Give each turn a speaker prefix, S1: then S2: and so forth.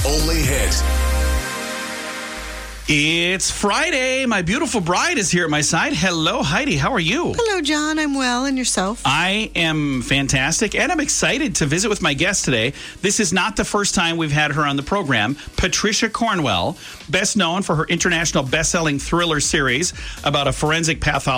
S1: only hit.
S2: It's Friday. My beautiful bride is here at my side. Hello, Heidi. How are you?
S3: Hello, John. I'm well. And yourself?
S2: I am fantastic, and I'm excited to visit with my guest today. This is not the first time we've had her on the program. Patricia Cornwell, best known for her international best-selling thriller series about a forensic pathologist